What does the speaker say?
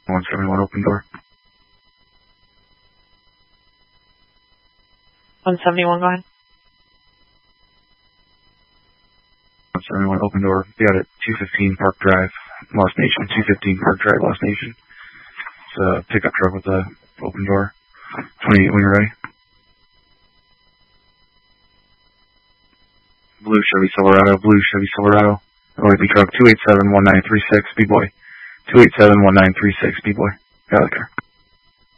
171 open door. 171, go ahead. 171 open door. We got it 215 Park Drive, Lost Nation. 215 Park Drive, Lost Nation. It's a pickup truck with a open door. 28 when you're ready. Blue Chevy Silverado. OAP truck 287-1936, B-Boy. 287-1936, B-Boy. Got it, car.